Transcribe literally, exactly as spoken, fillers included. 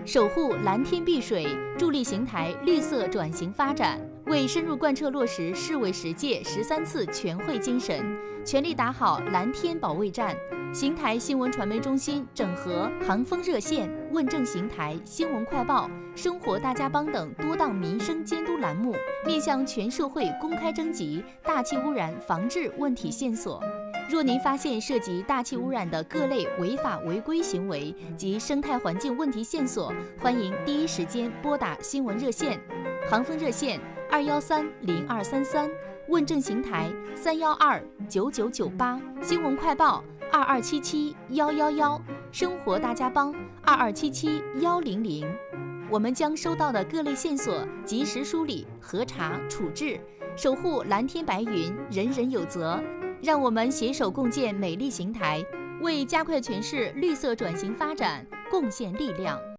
守护蓝天碧水，助力邢台绿色转型发展。为深入贯彻落实市委十届十三次全会精神，全力打好蓝天保卫战。邢台新闻传媒中心整合航风热线、问政邢台、新闻快报、生活大家帮等多档民生监督栏目，面向全社会公开征集大气污染防治问题线索。若您发现涉及大气污染的各类违法违规行为及生态环境问题线索，欢迎第一时间拨打新闻热线，航风热线二幺三零二三三，问政邢台三幺二九九九八，新闻快报二二七七幺幺幺，生活大家帮二二七七幺零零。我们将收到的各类线索及时梳理、核查、处置，守护蓝天白云，人人有责。让我们携手共建美丽邢台，为加快全市绿色转型发展贡献力量。